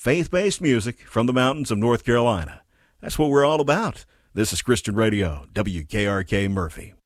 faith-based music from the mountains of North Carolina. That's what we're all about. This is Christian Radio, WKRK Murphy.